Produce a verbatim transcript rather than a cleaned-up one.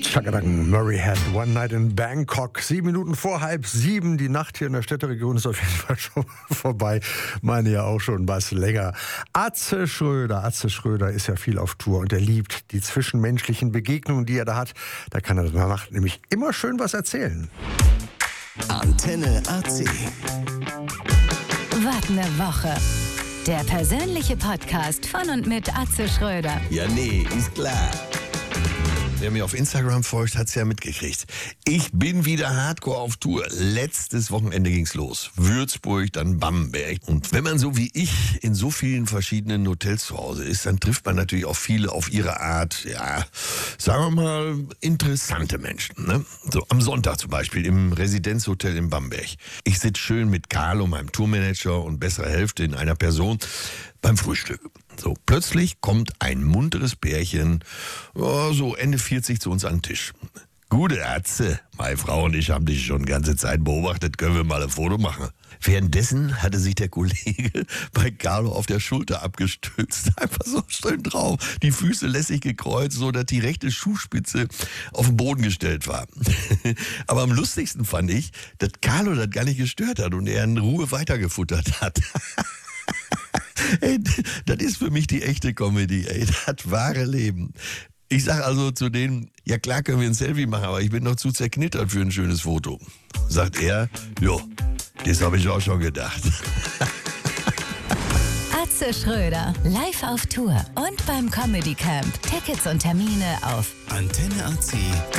Chakadangen, Murray had One Night in Bangkok. Sieben Minuten vor halb sieben. Die Nacht hier in der Städteregion ist auf jeden Fall schon vorbei. Meine ja auch schon was länger. Atze Schröder. Atze Schröder ist ja viel auf Tour und er liebt die zwischenmenschlichen Begegnungen, die er da hat. Da kann er danach nämlich immer schön was erzählen. Antenne A C. Was ne Woche. Der persönliche Podcast von und mit Atze Schröder. Ja, nee, ist klar. Wer mir auf Instagram folgt, hat's ja mitgekriegt. Ich bin wieder hardcore auf Tour. Letztes Wochenende ging's los. Würzburg, dann Bamberg. Und wenn man so wie ich in so vielen verschiedenen Hotels zu Hause ist, dann trifft man natürlich auch viele auf ihre Art, ja, sagen wir mal, interessante Menschen. Ne? So am Sonntag zum Beispiel im Residenzhotel in Bamberg. Ich sitze schön mit Carlo, meinem Tourmanager und besserer Hälfte in einer Person beim Frühstück. So, plötzlich kommt ein munteres Pärchen, oh, so Ende vierzig, zu uns an den Tisch. Gute Atze, meine Frau und ich haben dich schon die ganze Zeit beobachtet, können wir mal ein Foto machen. Währenddessen hatte sich der Kollege bei Carlo auf der Schulter abgestützt, einfach so schön drauf, die Füße lässig gekreuzt, so dass die rechte Schuhspitze auf den Boden gestellt war. Aber am lustigsten fand ich, dass Carlo das gar nicht gestört hat und er in Ruhe weitergefuttert hat. Ey, das ist für mich die echte Comedy, ey, das wahre Leben. Ich sag also zu denen, ja klar können wir ein Selfie machen, aber ich bin noch zu zerknittert für ein schönes Foto. Sagt er, jo, das habe ich auch schon gedacht. Atze Schröder, live auf Tour und beim Comedy Camp. Tickets und Termine auf antenne A C.